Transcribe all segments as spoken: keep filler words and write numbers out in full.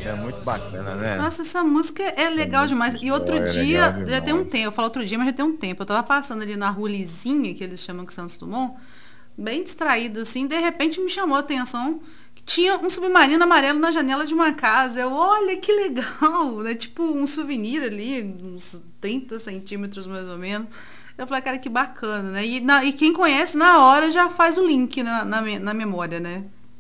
É muito bacana, né? Nossa, essa música é É legal muito demais. E outro joia, é legal dia, já tem um demais. tempo, eu falo outro dia, mas já tem um tempo. Eu tava passando ali na rua Lisinha, que eles chamam de Santos Dumont, bem distraída, assim, de repente me chamou a atenção que tinha um submarino amarelo na janela de uma casa. Eu, olha que legal, né? Tipo um souvenir ali, uns trinta centímetros mais ou menos. Eu falei, cara, que bacana, né? E, na- e quem conhece na hora já faz o link na, na, me- na memória, né?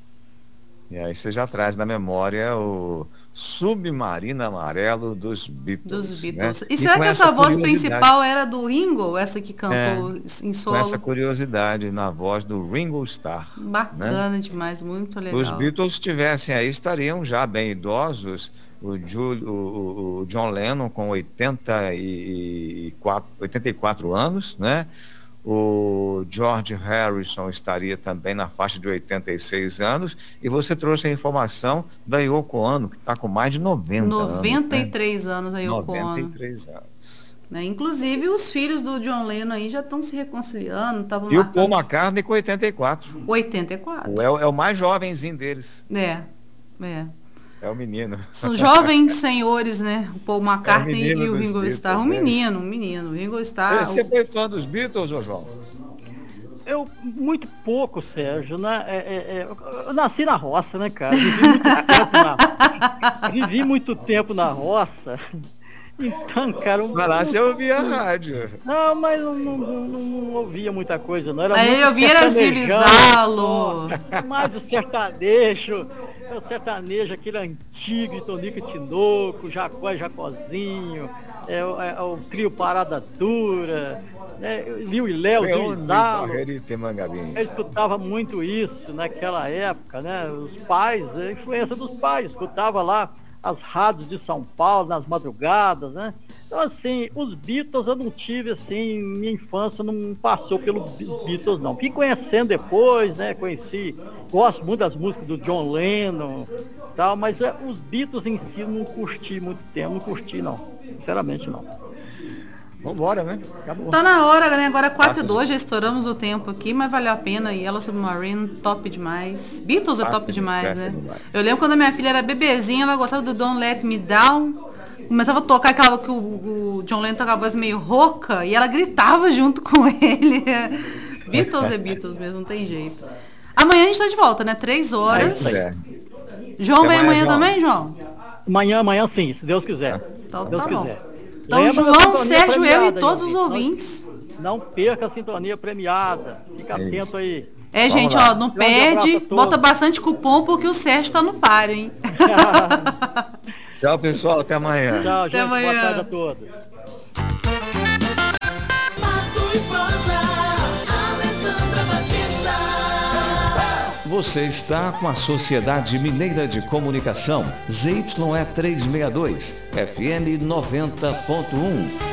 E aí você já traz na memória o Submarino Amarelo dos Dos Beatles, né? Beatles. E E será com que essa essa voz curiosidade, principal era do Ringo, essa que é, cantou em com essa solo? curiosidade na voz do Ringo Starr, né? Bacana demais, muito Os legal. Beatles estivessem aí, estariam já bem idosos. O, Ju- o- o- o John Lennon com oitenta e quatro, oitenta e quatro anos, né? O George Harrison estaria também na faixa de oitenta e seis anos. E você trouxe a informação da Yoko Ono, que está com mais de noventa anos, noventa e né? três anos a Yoko noventa e Ono. três anos. Né? Inclusive, os filhos do John Lennon aí já estão se reconciliando, estavam E o Paul marcando McCartney com oitenta e quatro. oitenta e O- quatro. É, o- é o mais jovenzinho deles. É, é. É o menino. São jovens senhores, né? O Paul É o McCartney menino e o dos Ringo Starr. Um Beatles, né? menino, um menino. O Ringo Eh, Starr. Você O... foi fã dos Beatles, ô João? Eu, muito pouco, Sérgio, né? É, é, é, eu nasci na roça, né, cara? Vivi muito tempo na, vivi muito tempo na roça. Então, cara, eu, Vai lá, não, você ouvia a rádio. não, mas eu não, não, não, não ouvia muita coisa, não. Era Aí muito eu vi era sertanejão, Zilizalo. só. Mais o sertanejo, é o sertanejo, aquele antigo, de Tonico e Tinoco, Jacó e Jacozinho, é, o- é o trio Parada Dura, né? Liu e Léo, Leone, Zilizalo. Barreirita e Mangabim. Eu escutava muito isso naquela época, né? Os pais, a influência dos pais, escutava lá as rádios de São Paulo nas madrugadas, né? Então, assim, os Beatles eu não tive, assim, minha infância não passou pelos Beatles, não. Fui conhecendo depois, né? Conheci, gosto muito das músicas do John Lennon, tal, mas é, os Beatles em si eu não curti muito tempo, não curti, não. Sinceramente, não. Vambora, né? Acabou. Tá na hora, né? Agora quatro e Passa dois, de- já estouramos o tempo aqui, mas valeu a pena. E ela Submarine, top demais. Beatles é Passa top demais, depressa né? demais. Eu lembro quando a minha filha era bebezinha, ela gostava do Don't Let Me Down. Começava a tocar aquela que o, o John Lennon tocava a voz meio rouca e ela gritava junto com ele. Beatles é Beatles mesmo, não tem jeito. Amanhã a gente tá de volta, né? Três É isso horas. aí. É. João Até vem amanhã, amanhã João. também, João? Amanhã, amanhã sim, se Deus quiser. Então Se Deus tá bom. quiser. Então, Lembra da João, sintonia Sérgio, eu e premiada aí, todos os ouvinte. ouvintes. Não, não perca a sintonia premiada. Fica É atento isso. aí. É, Vamos gente, lá. ó, não Grande abraço perde, a todos. bota bastante cupom porque o Sérgio tá no páreo, hein? Tchau, pessoal. Até amanhã. Tchau, Até gente. Boa amanhã. tarde a todos. Pato e Prosa, Alessandra Batista. Você está com a Sociedade Mineira de Comunicação, Z Y E trezentos e sessenta e dois, F M noventa ponto um.